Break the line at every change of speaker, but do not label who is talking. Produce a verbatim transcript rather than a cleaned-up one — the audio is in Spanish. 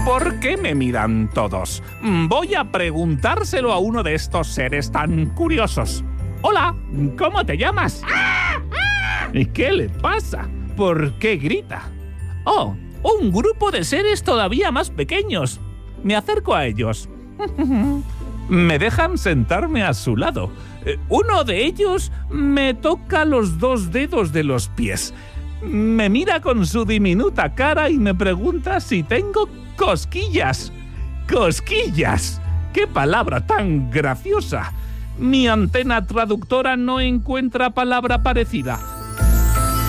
¿Por qué me miran todos? Voy a preguntárselo a uno de estos seres tan curiosos. Hola, ¿cómo te llamas? ¿Y qué le pasa? ¿Por qué grita? Oh, un grupo de seres todavía más pequeños. Me acerco a ellos. Me dejan sentarme a su lado. Uno de ellos me toca los dos dedos de los pies. Me mira con su diminuta cara y me pregunta si tengo cosquillas. ¡Cosquillas! ¡Qué palabra tan graciosa! Mi antena traductora no encuentra palabra parecida.